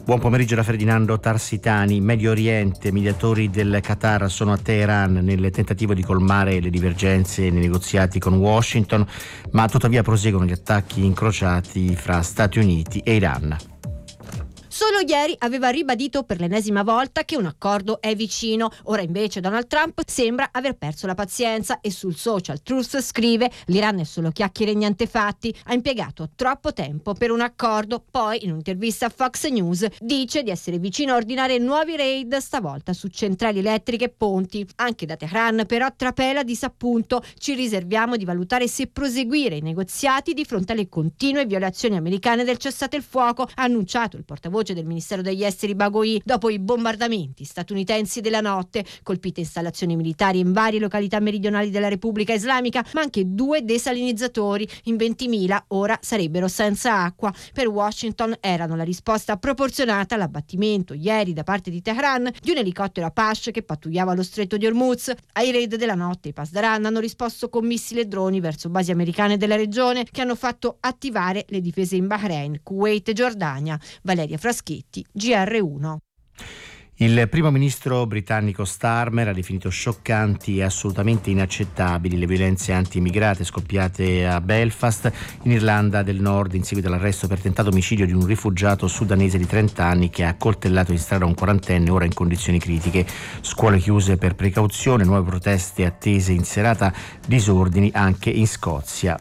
Buon pomeriggio da Ferdinando Tarsitani. Medio Oriente, mediatori del Qatar sono a Teheran nel tentativo di colmare le divergenze nei negoziati con Washington, ma tuttavia proseguono gli attacchi incrociati fra Stati Uniti e Iran. Solo ieri aveva ribadito per l'ennesima volta che un accordo è vicino. Ora invece Donald Trump sembra aver perso la pazienza e sul social Truth scrive: l'Iran è solo chiacchiere e niente fatti, ha impiegato troppo tempo per un accordo. Poi in un'intervista a Fox News dice di essere vicino a ordinare nuovi raid, stavolta su centrali elettriche e ponti. Anche da Teheran però trapela disappunto: ci riserviamo di valutare se proseguire i negoziati di fronte alle continue violazioni americane del cessate il fuoco, ha annunciato il portavoce del Ministero degli Esteri Baghouti dopo i bombardamenti statunitensi della notte, colpite installazioni militari in varie località meridionali della Repubblica Islamica, ma anche 2 desalinizzatori in 20.000 ora sarebbero senza acqua. Per Washington erano la risposta proporzionata all'abbattimento ieri da parte di Teheran di un elicottero Apache che pattugliava lo stretto di Hormuz. Ai raid della notte i Pasdaran hanno risposto con missili e droni verso basi americane della regione che hanno fatto attivare le difese in Bahrain, Kuwait e Giordania. Valeria Fraschetti, GR1. Il primo ministro britannico Starmer ha definito scioccanti e assolutamente inaccettabili le violenze anti-immigrate scoppiate a Belfast, in Irlanda del Nord, in seguito all'arresto per tentato omicidio di un rifugiato sudanese di 30 anni che ha accoltellato in strada un quarantenne ora in condizioni critiche. Scuole chiuse per precauzione, nuove proteste attese in serata, disordini anche in Scozia.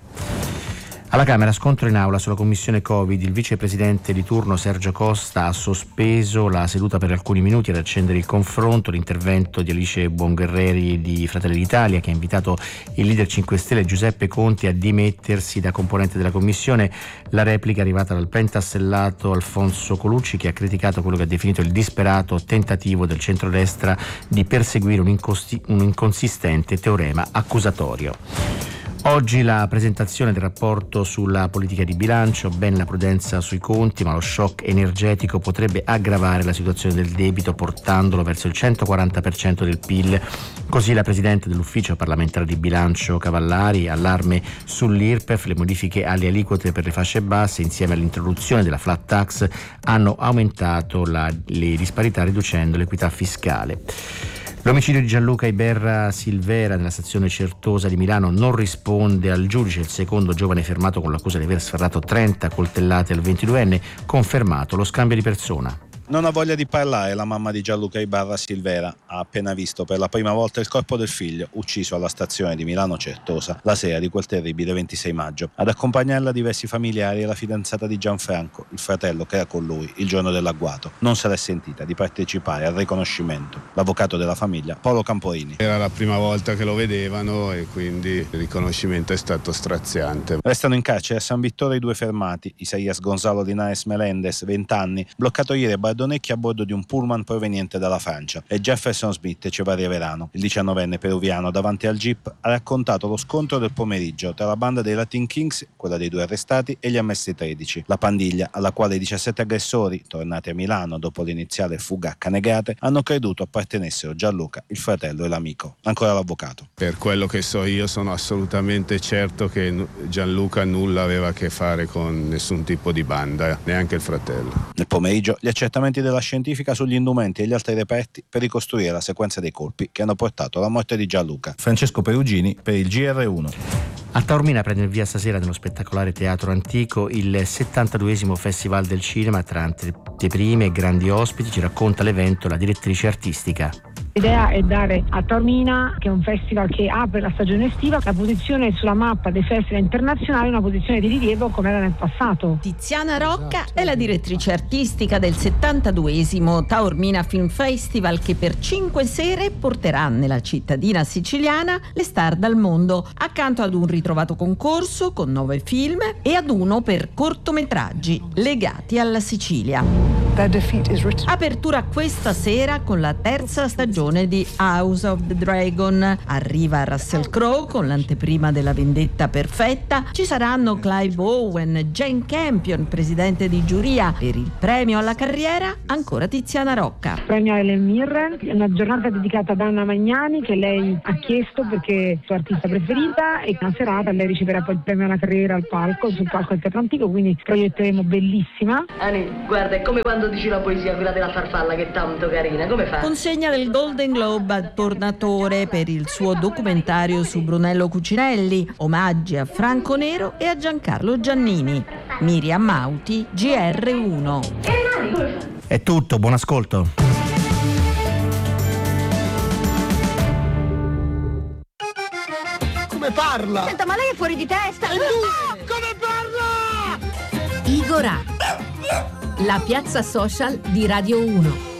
Alla Camera scontro in aula sulla commissione Covid. Il vicepresidente di turno Sergio Costa ha sospeso la seduta per alcuni minuti ad accendere il confronto. L'intervento di Alice Buonguerreri di Fratelli d'Italia, che ha invitato il leader 5 Stelle Giuseppe Conte a dimettersi da componente della commissione. La replica è arrivata dal pentastellato Alfonso Colucci, che ha criticato quello che ha definito il disperato tentativo del centrodestra di perseguire un inconsistente teorema accusatorio. Oggi la presentazione del rapporto sulla politica di bilancio, bene la prudenza sui conti, ma lo shock energetico potrebbe aggravare la situazione del debito portandolo verso il 140% del PIL. Così la Presidente dell'Ufficio parlamentare di bilancio Cavallari, allarme sull'IRPEF, le modifiche alle aliquote per le fasce basse insieme all'introduzione della flat tax hanno aumentato le disparità riducendo l'equità fiscale. L'omicidio di Gianluca Iberra Silvera nella stazione Certosa di Milano non risponde al giudice. Il secondo giovane fermato con l'accusa di aver sferrato 30 coltellate al 22enne, confermato lo scambio di persona. Non ha voglia di parlare la mamma di Gianluca Ibarra Silvera. Ha appena visto per la prima volta il corpo del figlio, ucciso alla stazione di Milano Certosa la sera di quel terribile 26 maggio. Ad accompagnarla diversi familiari e la fidanzata di Gianfranco, il fratello che era con lui il giorno dell'agguato. Non se l'è sentita di partecipare al riconoscimento. L'avvocato della famiglia, Paolo Camporini. Era la prima volta che lo vedevano e quindi il riconoscimento è stato straziante. Restano in carcere a San Vittore i 2 fermati, Isaías Gonzalo Linares Melendez, 20 anni, bloccato ieri a Bardonecchia a bordo di un pullman proveniente dalla Francia, e Jefferson Smith Cevaria Verano, il 19enne peruviano, davanti al jeep ha raccontato lo scontro del pomeriggio tra la banda dei Latin Kings, quella dei 2 arrestati, e gli ammessi 13. La pandiglia, alla quale i 17 aggressori, tornati a Milano dopo l'iniziale fuga a Canegate, hanno creduto appartenessero Gianluca, il fratello e l'amico. Ancora l'avvocato. Per quello che so io sono assolutamente certo che Gianluca nulla aveva a che fare con nessun tipo di banda, neanche il fratello. Nel pomeriggio gli accertamenti della scientifica sugli indumenti e gli altri reperti per ricostruire la sequenza dei colpi che hanno portato alla morte di Gianluca. Francesco Perugini per il GR1. A Taormina prende il via stasera nello spettacolare Teatro Antico il 72esimo Festival del Cinema. Tra anteprime e grandi ospiti ci racconta l'evento la direttrice artistica. L'idea è dare a Taormina, che è un festival che apre la stagione estiva, la posizione sulla mappa dei festival internazionali, una posizione di rilievo come era nel passato. Tiziana Rocca è la direttrice artistica del 72esimo Taormina Film Festival, che per 5 sere porterà nella cittadina siciliana le star dal mondo, accanto ad un ritrovato concorso con 9 film e ad uno per cortometraggi legati alla Sicilia. Apertura questa sera con la terza stagione di House of the Dragon. Arriva Russell Crowe con l'anteprima della Vendetta Perfetta. Ci saranno Clive Owen, Jane Campion, presidente di giuria. Per il premio alla carriera ancora Tiziana Rocca. Premio Helen Mirren, è una giornata dedicata ad Anna Magnani, che lei ha chiesto perché è sua artista preferita, e una serata lei riceverà poi il premio alla carriera sul palco del Teatro Antico, quindi proietteremo bellissima. Ani, guarda, è come quando quando dici la poesia, quella della farfalla che è tanto carina, come fa? Consegna del Golden Globe al Tornatore per il suo documentario su Brunello Cucinelli, omaggi a Franco Nero e a Giancarlo Giannini. Miriam Mauti, GR1. È tutto, buon ascolto. Come parla? Senta, ma lei è fuori di testa! Come parla? Igorà, la piazza social di Radio 1.